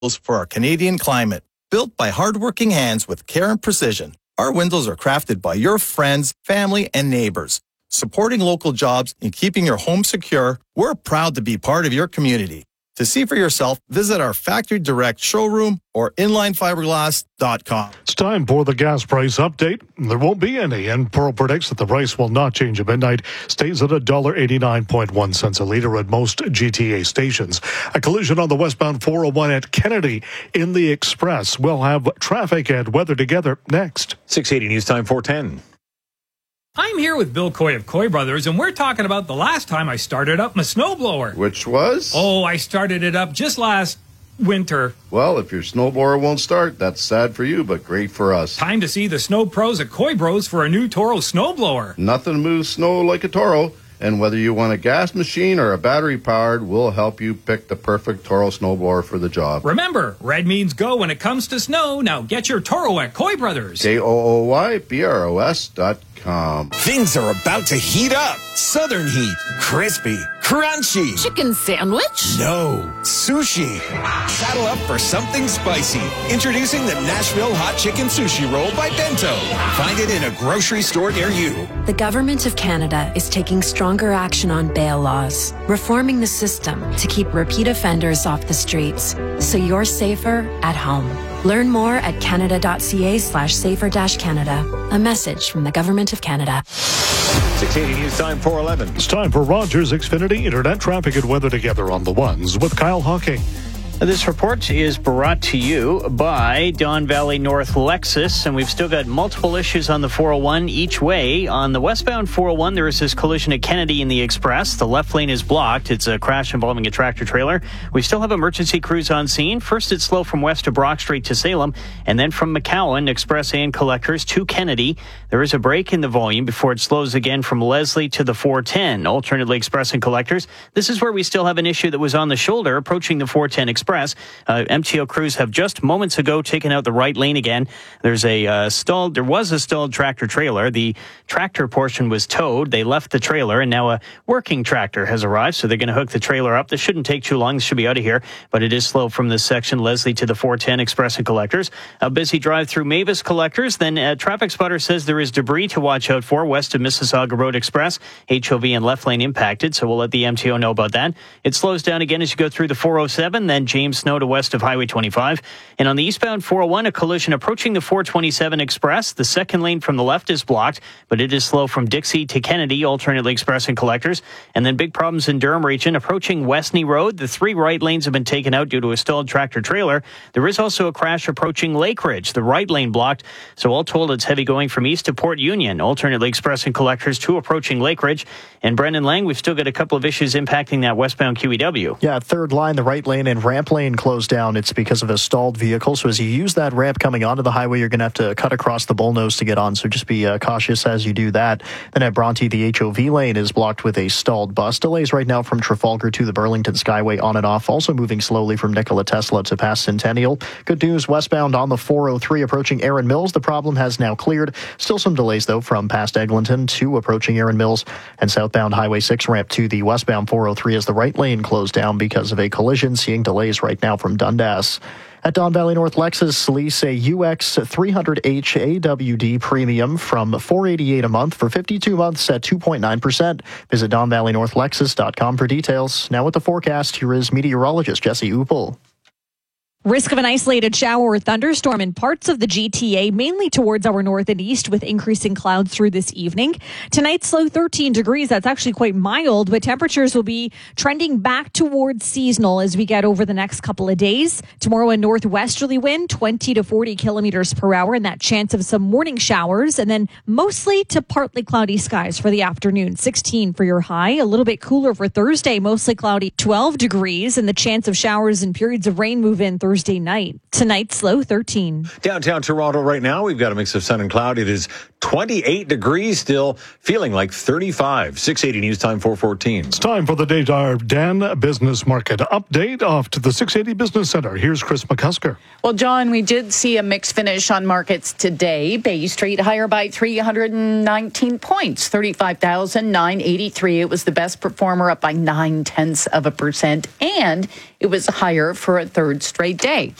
for our Canadian climate. Built by hardworking hands with care and precision, our windows are crafted by your friends, family, and neighbors. Supporting local jobs and keeping your home secure, we're proud to be part of your community. To see for yourself, visit our Factory Direct showroom or inlinefiberglass.com. It's time for the gas price update. There won't be any, and Pearl predicts that the price will not change at midnight. Stays at $1.89.1 a litre at most GTA stations. A collision on the westbound 401 at Kennedy in the Express. We'll have traffic and weather together next. 680 News Time 410. I'm here with Bill Coy of Coy Brothers, and we're talking about the last time I started up my snowblower. Which was? Oh, I started it up just last winter. Well, if your snowblower won't start, that's sad for you, but great for us. Time to see the snow pros at Coy Bros for a new Toro snowblower. Nothing moves snow like a Toro, and whether you want a gas machine or a battery-powered, we'll help you pick the perfect Toro snowblower for the job. Remember, red means go when it comes to snow. Now get your Toro at Coy Brothers. KOOYBROS.com. Things are about to heat up. Southern heat. Crispy. Crunchy. Chicken sandwich? No. Sushi. Saddle up for something spicy. Introducing the Nashville Hot Chicken Sushi Roll by Bento. Find it in a grocery store near you. The Government of Canada is taking stronger action on bail laws, reforming the system to keep repeat offenders off the streets, so you're safer at home. Learn more at canada.ca/safer-canada. A message from the Government of Canada. 680 News Time 411. It's time for Rogers Xfinity Internet traffic and weather together on the ones with Kyle Hawking. This report is brought to you by Don Valley North Lexus, and we've still got multiple issues on the 401 each way. On the westbound 401, there is this collision at Kennedy in the Express. The left lane is blocked. It's a crash involving a tractor trailer. We still have emergency crews on scene. First, it's slow from west to Brock Street to Salem, and then from McCowan, Express and Collectors to Kennedy. There is a break in the volume before it slows again from Leslie to the 410, alternately Express and Collectors. This is where we still have an issue that was on the shoulder approaching the 410 Express. MTO crews have just moments ago taken out the right lane again. There was a stalled tractor trailer. The tractor portion was towed. They left the trailer, and now a working tractor has arrived, so they're going to hook the trailer up. This shouldn't take too long. This should be out of here, but it is slow from this section, Leslie to the 410 Express and Collectors. A busy drive through Mavis Collectors. Then a traffic spotter says there is debris to watch out for west of Mississauga Road Express. HOV and left lane impacted, so we'll let the MTO know about that. It slows down again as you go through the 407, then James Snow to west of Highway 25. And on the eastbound 401, a collision approaching the 427 Express. The second lane from the left is blocked, but it is slow from Dixie to Kennedy, alternately Express and Collectors. And then big problems in Durham region approaching Westney Road. The three right lanes have been taken out due to a stalled tractor trailer. There is also a crash approaching Lake Ridge. The right lane blocked. So all told, it's heavy going from east to Port Union, alternately Express and Collectors to approaching Lake Ridge. And Brendan Lang, we've still got a couple of issues impacting that westbound QEW. Yeah, third line, the right lane and ramp lane closed down. It's because of a stalled vehicle. So as you use that ramp coming onto the highway, you're going to have to cut across the bullnose to get on. So just be cautious as you do that. Then at Bronte, the HOV lane is blocked with a stalled bus. Delays right now from Trafalgar to the Burlington Skyway on and off. Also moving slowly from Nikola Tesla to past Centennial. Good news, westbound on the 403 approaching Erin Mills. The problem has now cleared. Still some delays though from past Eglinton to approaching Erin Mills, and southbound Highway 6 ramp to the westbound 403 as the right lane closed down because of a collision. Seeing delays right now from Dundas. At Don Valley North Lexus, lease a UX 300H AWD Premium from $488 a month for 52 months at 2.9%. Visit DonValleyNorthLexus.com for details. Now with the forecast, here is meteorologist Jesse Uppel. Risk of an isolated shower or thunderstorm in parts of the GTA, mainly towards our north and east, with increasing clouds through this evening. Tonight's low 13 degrees. That's actually quite mild, but temperatures will be trending back towards seasonal as we get over the next couple of days. Tomorrow, a northwesterly wind, 20 to 40 kilometers per hour, and that chance of some morning showers, and then mostly to partly cloudy skies for the afternoon. 16 for your high. A little bit cooler for Thursday, mostly cloudy, 12 degrees, and the chance of showers and periods of rain move in Thursday night. Tonight's low 13. Downtown Toronto right now, we've got a mix of sun and cloud. It is 28 degrees still, feeling like 35. 680 News Time 414. It's time for the Desjardins Business Market Update. Off to the 680 Business Center. Here's Chris McCusker. Well, John, we did see a mixed finish on markets today. Bay Street higher by 319 points, 35,983. It was the best performer, up by 0.9%, and it was higher for a third straight day.